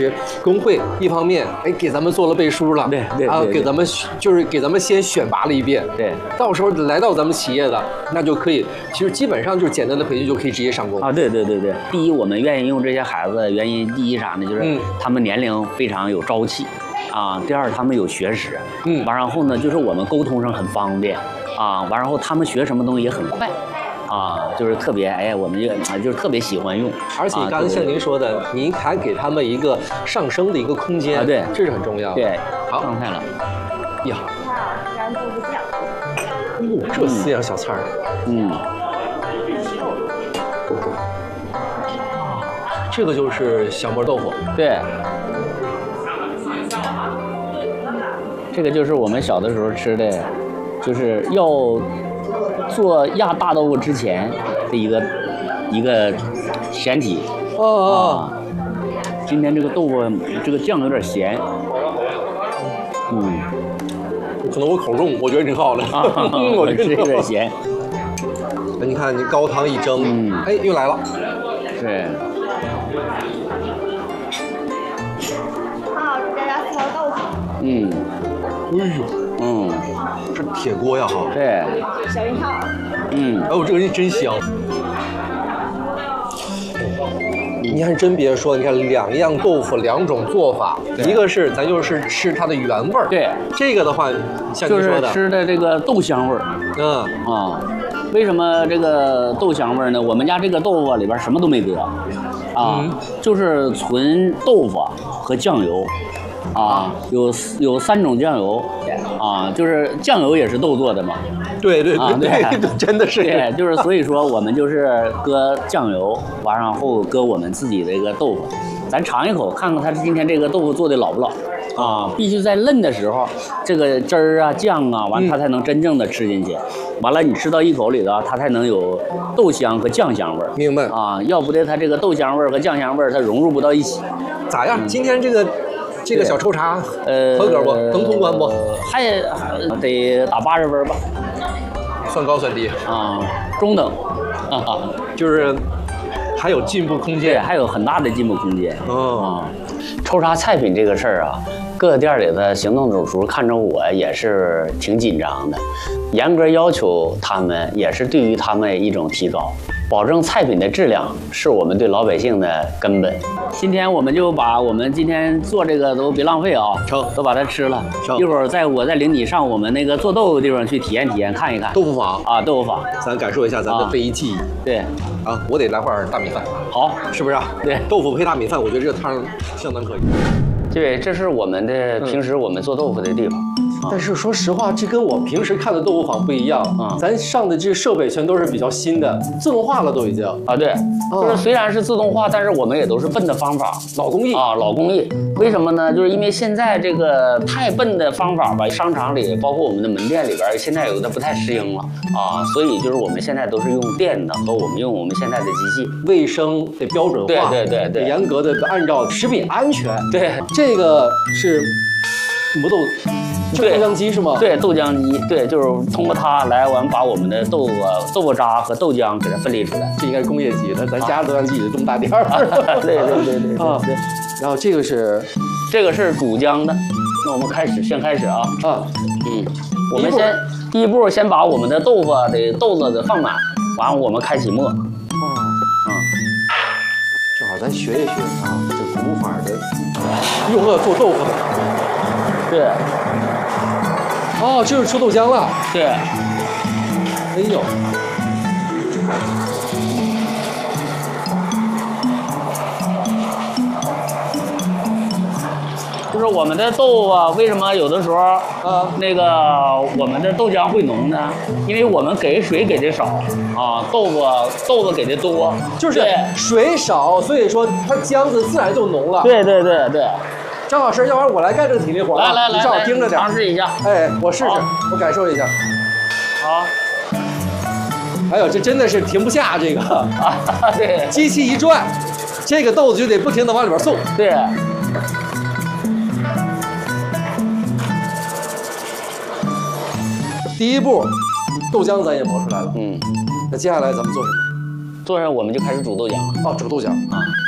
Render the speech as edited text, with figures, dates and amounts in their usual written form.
实工会一方面给咱们做了背书了， 对， 给咱们给咱们先选拔了一遍， 对， 到时候来到咱们企业的那就可以，其实基本上就是简单的培训就可以直接上工啊，对。第一，我们愿意用这些孩子，原因第一啥呢？就是他们年龄非常有朝气。第二，他们有学识，完然后呢，就是我们沟通上很方便，完然后他们学什么东西也很快，就是特别我们就是特别喜欢用， 而且刚才像您说的，您还给他们一个上升的一个空间， 对， 这是很重要的。 对， 好， 上菜了， 呀， 然豆腐酱， 这4样小菜儿，这个就是小磨豆腐， 对。这个就是我们小的时候吃的，就是要做压大豆腐之前的一个前提。今天这个豆腐这个酱有点咸， 可能我口重，我觉得挺好的。 我觉得有点咸。 你看，你高汤一蒸，又来了。 对。 好，给大家四条豆腐。 这铁锅呀哈。 对。 小鱼汤。 这个人真香。你还真别说，你看2样豆腐2种做法，一个是咱就是吃它的原味儿， 对， 这个的话，像您说的， 就是吃的这个豆香味儿。为什么这个豆香味儿呢？我们家这个豆腐里边什么都没搁，就是纯豆腐和酱油，有3种酱油，就是酱油也是豆做的嘛。 对，真的是。 对，就是所以说我们就是搁酱油，完然后搁我们自己的一个豆腐，咱尝一口看看它今天这个豆腐做的老不老。必须在嫩的时候，这个汁儿啊、酱啊，完它才能真正的吃进去。完了，你吃到一口里头，它才能有豆香和酱香味儿。 明白要不得它这个豆香味儿和酱香味儿它融入不到一起。 咋样？今天这个小抽查，合格不？能通关不？ 还得打80分吧。 算高算低？ 中等。 就是还有进步空间。 对，还有很大的进步空间。抽查菜品这个事儿各个店里的行动主厨看着我也是挺紧张的，严格要求他们，也是对于他们一种提高，保证菜品的质量是我们对老百姓的根本。今天我们就把我们今天做这个都别浪费成， 都把它吃了。一会儿我再领你上我们那个做豆腐的地方去体验体验，看一看豆腐坊豆腐坊， 咱感受一下咱的非遗技艺。 对， 我得来块大米饭。 好， 是不是？ 对， 豆腐配大米饭，我觉得这个汤相当可以。 对，这是我们的平时我们做豆腐的地方。 但是说实话，这跟我平时看的豆腐坊不一样。咱上的这个设备全都是比较新的，自动化了都已经。 对，就是虽然是自动化，但是我们也都是笨的方法， 老工艺老工艺。为什么呢？就是因为现在这个太笨的方法吧，商场里包括我们的门店里边，现在有的不太适应了所以就是我们现在都是用电的，和我们用我们现在的机器， 卫生得标准化， 对， 严格的按照食品安全。 对， 这个是磨豆。豆浆机是吗？ 对，豆浆机，对，就是通过它来把我们的豆腐渣和豆浆给它分离出来。 这应该是工业级的，咱家豆浆机也就这么大点儿。 对。 对。然后这个是煮浆的，那我们先开始我们第一步先把我们的豆子的放满，完我们开启磨。 正好咱学一学这古法的用饵做豆腐的。 对。 这就是出豆浆了。 对。 哎呦， 就是我们的豆腐为什么有的时候那个我们的豆浆会浓呢？因为我们给水给的少豆子给的多， 就是水少，所以说它浆子自然就浓了。 对。 张老师，要不然我来干这个体力活来， 你正好盯着点， 尝试一下。 我试试，我感受一下。 好。 哎呦，这真的是停不下这个对， 机器一转，这个豆子就得不停的往里边送。 对。 第一步，豆浆咱也磨出来了。那接下来咱们做什么？ 做上我们就开始煮豆浆了。 煮豆浆